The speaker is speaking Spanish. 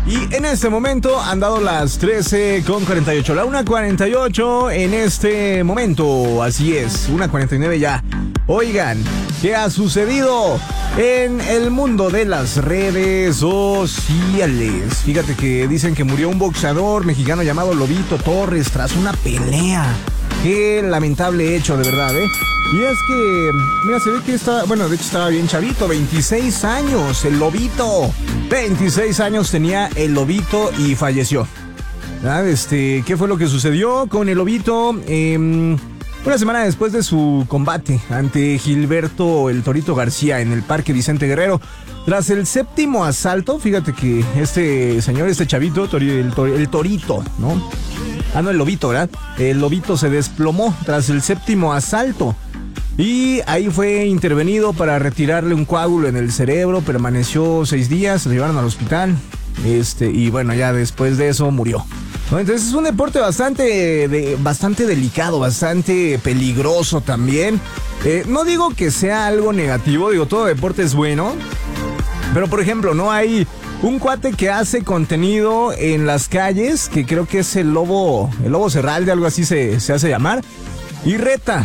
Y en este momento han dado las 13:48, la 1:48 en este momento, así es, 1:49 ya. Oigan, ¿qué ha sucedido en el mundo de las redes sociales? Fíjate que dicen que murió un boxeador mexicano llamado Lobito Torres tras una pelea. Qué lamentable hecho, de verdad, ¿eh? Y es que, mira, se ve que de hecho estaba bien chavito, 26 años, el Lobito. 26 años tenía el Lobito y falleció. ¿Verdad? ¿Qué fue lo que sucedió con el Lobito? Una semana después de su combate ante Gilberto el Torito García en el Parque Vicente Guerrero, tras el séptimo asalto, fíjate que este chavito, el Torito, ¿no? No, el Lobito, ¿verdad? El Lobito se desplomó tras el séptimo asalto. Y ahí fue intervenido para retirarle un coágulo en el cerebro, permaneció 6 días, lo llevaron al hospital, y bueno, ya después de eso murió. ¿No? Entonces es un deporte bastante delicado, bastante peligroso también. No digo que sea algo negativo, digo, todo deporte es bueno, pero por ejemplo, no hay un cuate que hace contenido en las calles, que creo que es el lobo Serralde, algo así se hace llamar, y reta